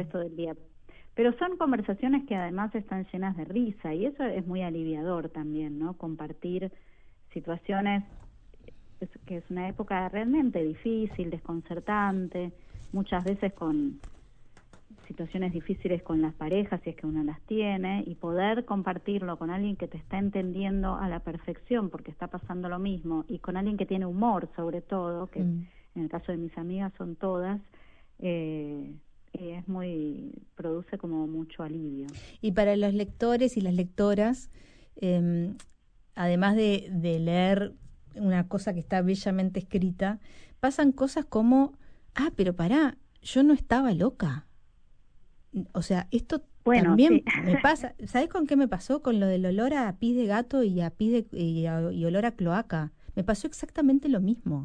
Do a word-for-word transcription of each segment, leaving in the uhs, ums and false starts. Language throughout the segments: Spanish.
resto del día. Pero son conversaciones que además están llenas de risa y eso es muy aliviador también, ¿no? Compartir situaciones, es, que es una época realmente difícil, desconcertante, muchas veces con situaciones difíciles con las parejas, si es que uno las tiene, y poder compartirlo con alguien que te está entendiendo a la perfección porque está pasando lo mismo, y con alguien que tiene humor sobre todo, que mm. en el caso de mis amigas son todas, eh, es muy, produce como mucho alivio. Y para los lectores y las lectoras, eh, además de, de leer una cosa que está bellamente escrita, pasan cosas como, ah, pero pará, yo no estaba loca. O sea, esto bueno, también sí. me pasa. ¿Sabés con qué me pasó? Con lo del olor a pis de gato y a pis de, y, a, y olor a cloaca. Me pasó exactamente lo mismo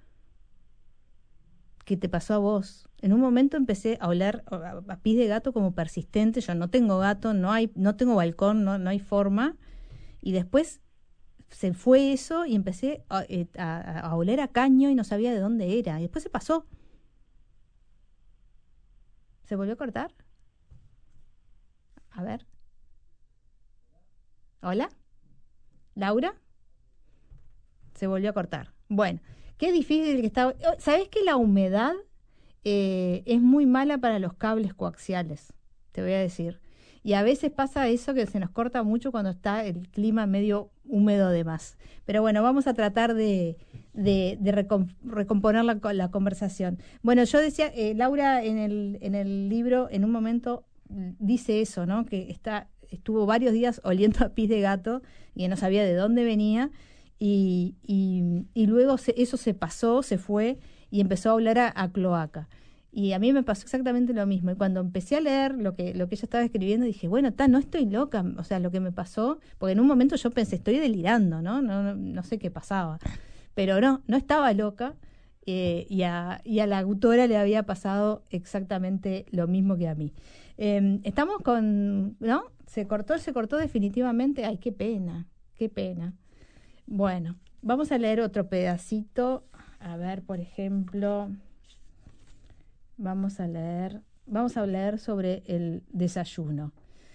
que te pasó a vos. En un momento empecé a oler a, a pis de gato como persistente. Yo no tengo gato, no hay, no tengo balcón, no, no hay forma. Y después se fue eso y empecé a, a, a oler a caño y no sabía de dónde era. Y después se pasó. ¿Se volvió a cortar? A ver. ¿Hola? ¿Laura? Se volvió a cortar. Bueno, qué difícil que está. ¿Sabés que la humedad eh, es muy mala para los cables coaxiales? Te voy a decir. Y a veces pasa eso que se nos corta mucho cuando está el clima medio húmedo de más. Pero bueno, vamos a tratar de, de, de recom, recomponer la, la conversación. Bueno, yo decía, eh, Laura en el, en el libro en un momento dice eso, ¿no? Que está, estuvo varios días oliendo a pis de gato y no sabía de dónde venía. Y, y, y luego se, eso se pasó, se fue y empezó a oler a, a cloaca. Y a mí me pasó exactamente lo mismo. Y cuando empecé a leer lo que, lo que ella estaba escribiendo, dije, bueno, ta, no estoy loca. O sea, lo que me pasó, porque en un momento yo pensé, estoy delirando, ¿no? No, no, no sé qué pasaba. Pero no, no estaba loca. Eh, y, a, y a la autora le había pasado exactamente lo mismo que a mí. Eh, estamos con, ¿no? Se cortó, se cortó definitivamente. Ay, qué pena, qué pena. Bueno, vamos a leer otro pedacito. A ver, por ejemplo, vamos a leer, vamos a leer sobre el desayuno.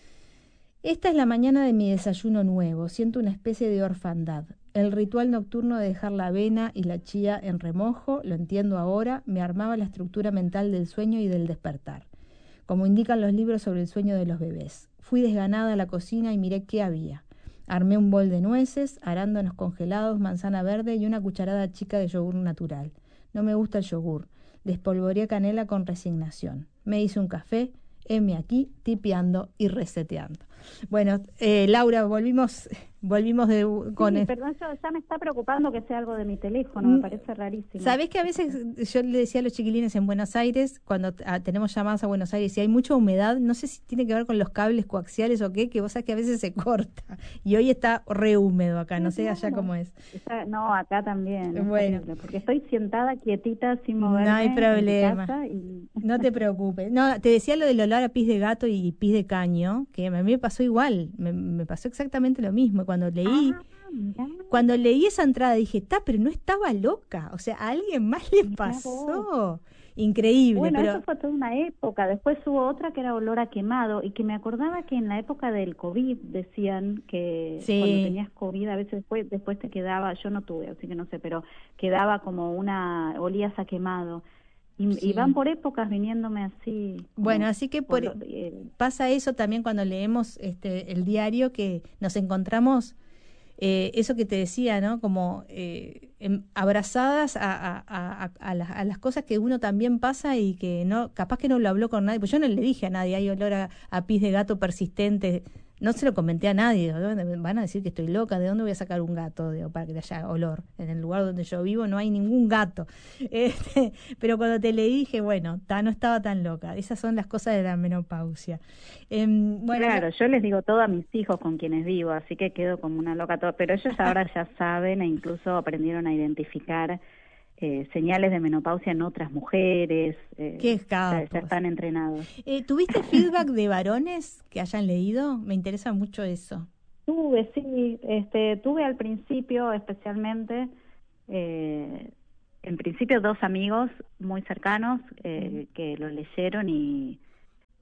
Esta es la mañana de mi desayuno nuevo. Siento una especie de orfandad. El ritual nocturno de dejar la avena y la chía en remojo, lo entiendo ahora, me armaba la estructura mental del sueño y del despertar, como indican los libros sobre el sueño de los bebés. Fui desganada a la cocina y miré qué había. Armé un bol de nueces, arándanos congelados, manzana verde y una cucharada chica de yogur natural. No me gusta el yogur. Despolvoreé canela con resignación. Me hice un café, heme aquí, tipeando y reseteando. Bueno, eh, Laura, volvimos, volvimos de, con... Sí, el... perdón, yo, ya me está preocupando que sea algo de mi teléfono, me parece rarísimo. ¿Sabés que a veces yo le decía a los chiquilines en Buenos Aires, cuando a, tenemos llamadas a Buenos Aires, si hay mucha humedad, no sé si tiene que ver con los cables coaxiales o qué, que vos sabés que a veces se corta. Y hoy está re húmedo acá, no sé claro. allá cómo es. Está, no, acá también, es bueno, terrible, porque estoy sentada quietita sin moverme. No hay problema, en mi casa y... no te preocupes. No, te decía lo del olor a pis de gato y pis de caño, que a mí me pasó igual, me, me pasó exactamente lo mismo. Cuando leí... Ah. Cuando leí esa entrada dije, ta, pero no estaba loca. O sea, a alguien más le pasó. Increíble. Bueno, pero... eso fue toda una época. Después hubo otra que era olor a quemado y que me acordaba que en la época del COVID decían que sí. cuando tenías COVID a veces después, después te quedaba, yo no tuve, así que no sé, pero quedaba como una, olías a quemado. Y, sí. y van por épocas viniéndome así. Bueno, así que por, olor, eh, pasa eso también cuando leemos este el diario, que nos encontramos... Eh, eso que te decía, ¿no? Como eh, em, abrazadas a, a, a, a, las, a las cosas que uno también pasa y que no, capaz que no lo habló con nadie, pues yo no le dije a nadie, hay olor a, a pis de gato persistente, no se lo comenté a nadie, ¿no? Van a decir que estoy loca, ¿de dónde voy a sacar un gato digo, para que haya olor? En el lugar donde yo vivo no hay ningún gato. Este, pero cuando te le dije, bueno, ta, no estaba tan loca. Esas son las cosas de la menopausia. Eh, bueno, claro, yo les digo todo a mis hijos con quienes vivo, así que quedo como una loca todo, pero ellos ahora ya saben e incluso aprendieron a identificar Eh, señales de menopausia en otras mujeres. Eh, Qué ya, ya están entrenados. Eh, ¿Tuviste feedback de varones que hayan leído? Me interesa mucho eso. Tuve, sí. Este, tuve al principio especialmente, eh, en principio dos amigos muy cercanos eh, mm. que lo leyeron y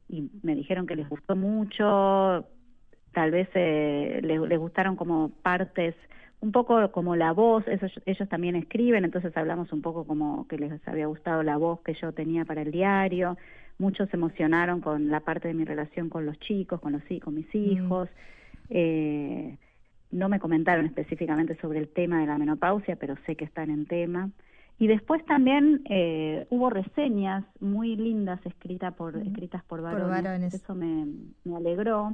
y me dijeron que les gustó mucho, tal vez eh, les, les gustaron como partes, un poco como la voz, eso, ellos también escriben, entonces hablamos un poco como que les había gustado la voz que yo tenía para el diario. Muchos se emocionaron con la parte de mi relación con los chicos, con los con mis hijos. Mm. Eh, no me comentaron específicamente sobre el tema de la menopausia, pero sé que están en tema. Y después también eh, hubo reseñas muy lindas escritas por mm. escritas por varones. Por varones. Eso me, me alegró.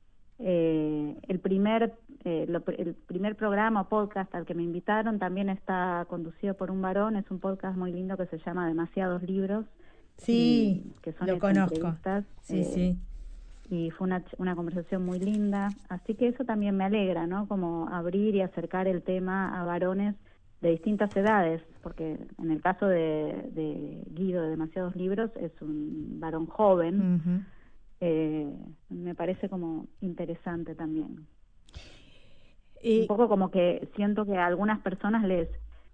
Eh, el primer eh, lo, el primer programa o podcast al que me invitaron también está conducido por un varón. Es un podcast muy lindo que se llama Demasiados Libros. Sí, y, que son lo conozco. Sí, eh, sí. Y fue una, una conversación muy linda. Así que eso también me alegra, ¿no? Como abrir y acercar el tema a varones de distintas edades, porque en el caso de, de Guido de Demasiados Libros es un varón joven. Uh-huh. eh, me parece como interesante también. Y... un poco como que siento que a algunas personas les,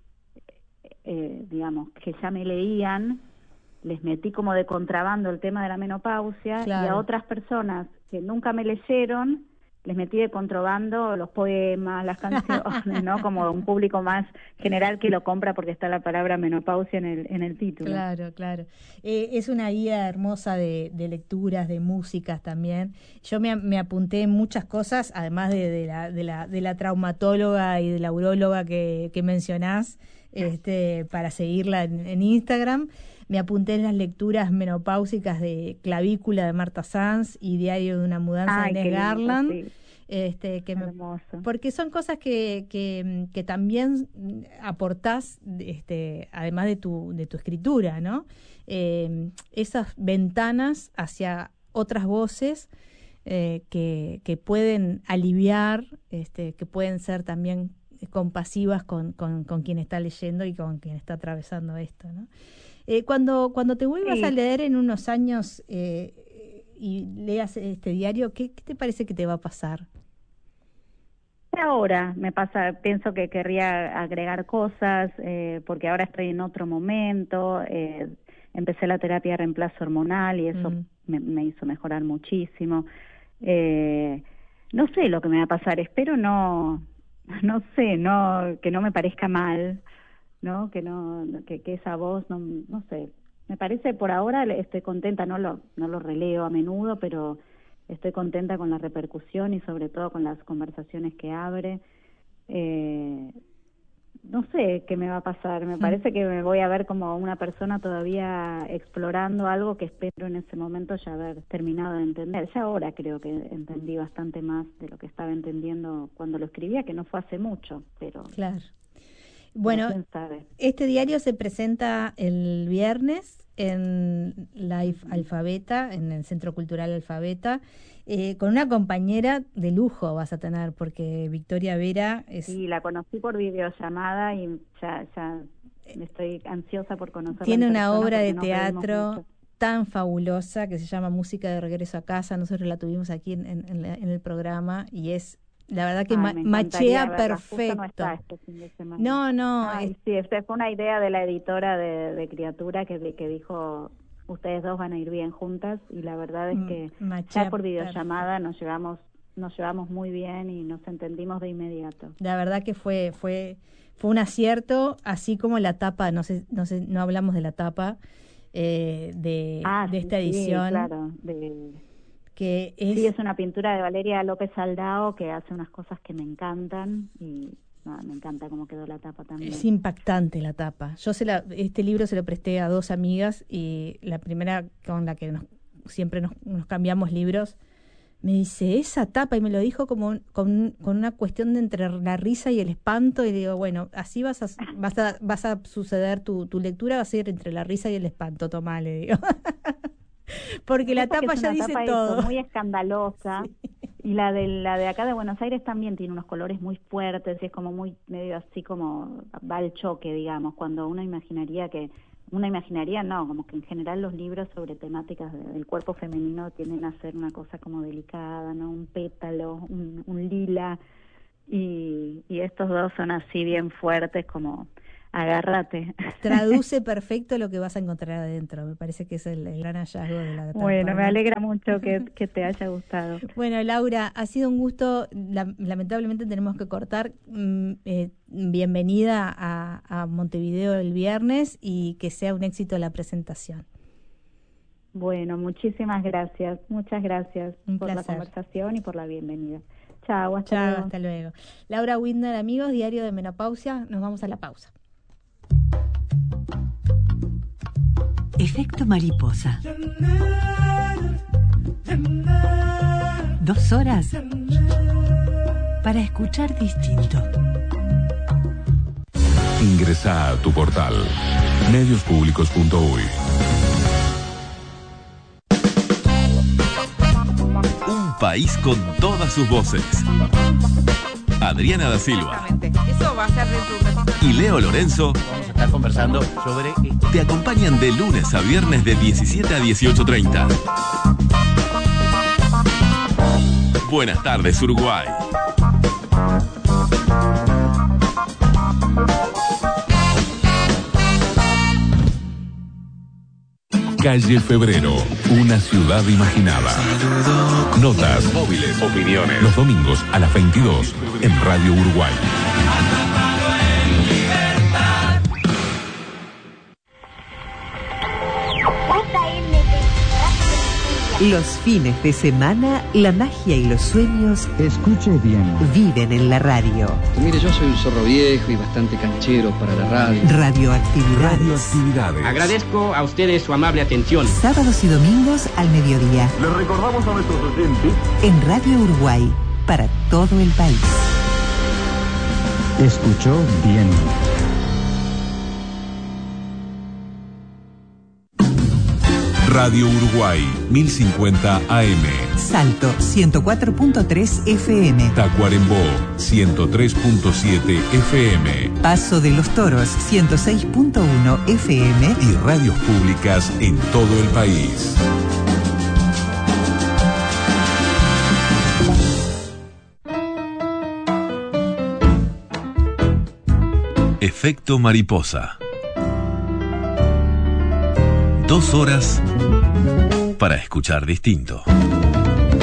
eh, digamos, que ya me leían, les metí como de contrabando el tema de la menopausia, claro. Y a otras personas que nunca me leyeron, les metí de contrabando los poemas, las canciones, ¿no? Como un público más general que lo compra porque está la palabra menopausia en el en el título. Claro, claro. Eh, es una guía hermosa de, de lecturas, de músicas también. Yo me, me apunté en muchas cosas, además de, de, la, de, la, de la traumatóloga y de la uróloga que, que mencionás, este, para seguirla en, en Instagram. Me apunté en las lecturas menopáusicas de Clavícula de Marta Sanz y Diario de una mudanza Ay, de Inés Garland. Lindo, sí. Este, que me, porque son cosas que, que, que también aportás, este, además de tu, de tu escritura, ¿no? Eh, esas ventanas hacia otras voces eh, que, que pueden aliviar, este, que pueden ser también compasivas con, con, con quien está leyendo y con quien está atravesando esto, ¿no? Eh, cuando, cuando te vuelvas sí. a leer en unos años eh, y leas este diario, ¿qué, ¿qué te parece que te va a pasar? Ahora me pasa, pienso que querría agregar cosas, eh, porque ahora estoy en otro momento, eh, empecé la terapia de reemplazo hormonal y eso mm. me, me hizo mejorar muchísimo. Eh, no sé lo que me va a pasar, espero no, no sé, no que no me parezca mal, ¿no? Que no, que, que esa voz, no, no sé. Me parece, por ahora estoy contenta, no lo, no lo releo a menudo, pero estoy contenta con la repercusión y sobre todo con las conversaciones que abre. Eh, no sé qué me va a pasar, me mm. parece que me voy a ver como una persona todavía explorando algo que espero en ese momento ya haber terminado de entender. Ya ahora creo que entendí bastante más de lo que estaba entendiendo cuando lo escribía, que no fue hace mucho, pero... Claro. Bueno, este diario se presenta el viernes en la Alfabeta, en el Centro Cultural Alfabeta, eh, con una compañera de lujo vas a tener, porque Victoria Vera es... Sí, la conocí por videollamada y ya, ya estoy ansiosa por conocerla. Tiene una obra de teatro tan fabulosa que se llama Música de Regreso a Casa. Nosotros la tuvimos aquí en, en, en, la, en el programa y es... La verdad que Ay, ma machea verla. Perfecto. No, está este fin de semana. no, no. Ay, es... Sí, esta fue una idea de la editora de, de Criatura que, que dijo, ustedes dos van a ir bien juntas, y la verdad es que machea ya por videollamada nos llevamos, nos llevamos muy bien y nos entendimos de inmediato. La verdad que fue, fue, fue un acierto, así como la tapa, no sé, no sé, no hablamos de la tapa eh, de, ah, de sí, esta edición. Sí, claro, de... Que es... Sí, es una pintura de Valeria López Aldao que hace unas cosas que me encantan y no, me encanta cómo quedó la tapa también. Es impactante la tapa. Yo se la, este libro se lo presté a dos amigas y la primera con la que nos, siempre nos, nos cambiamos libros me dice, esa tapa, y me lo dijo como con, con una cuestión de entre la risa y el espanto, y digo, bueno, así vas a vas a, vas a suceder tu, tu lectura, va a ser entre la risa y el espanto, tomá, le digo. Porque la tapa ya dice todo. Muy escandalosa. Sí. Y la de la de acá de Buenos Aires también tiene unos colores muy fuertes y es como muy medio así como va al choque, digamos, cuando uno imaginaría que uno imaginaría no, como que en general los libros sobre temáticas de, del cuerpo femenino tienden a ser una cosa como delicada, ¿no? Un pétalo, un, un lila, y, y estos dos son así bien fuertes, como agárrate. Traduce perfecto lo que vas a encontrar adentro. Me parece que es el, el gran hallazgo de la etapa. Bueno, me alegra mucho que, que te haya gustado. Bueno, Laura, ha sido un gusto. La, lamentablemente tenemos que cortar. Mm, eh, bienvenida a, a Montevideo el viernes y que sea un éxito la presentación. Bueno, muchísimas gracias. Muchas gracias un por placer. La conversación y por la bienvenida. Chao, hasta Chao, luego. hasta luego. Laura Widner, amigos, Diario de Menopausia. Nos vamos a la pausa. Efecto mariposa. Dos horas para escuchar distinto. Ingresa a tu portal medios públicos punto uy. Un país con todas sus voces. Adriana da Silva. Eso va a ser de tu... Y Leo Lorenzo Vamos a estar conversando sobre... te acompañan de lunes a viernes de diecisiete a dieciocho treinta. Buenas tardes, Uruguay. Calle Febrero, una ciudad imaginada. Notas, móviles, opiniones. Los domingos a las veintidós en Radio Uruguay. Los fines de semana, la magia y los sueños... Escuche bien. ...viven en la radio. Mire, yo soy un zorro viejo y bastante canchero para la radio. Radioactividades. Radioactividades. Agradezco a ustedes su amable atención. Sábados y domingos al mediodía. Les recordamos a nuestros oyentes. En Radio Uruguay, para todo el país. Escuchó bien. Radio Uruguay, mil cincuenta A M. Salto, ciento cuatro punto tres F M. Tacuarembó, ciento tres punto siete F M. Paso de los Toros, ciento seis punto uno F M. Y radios públicas en todo el país. Efecto mariposa. Dos horas para escuchar distinto.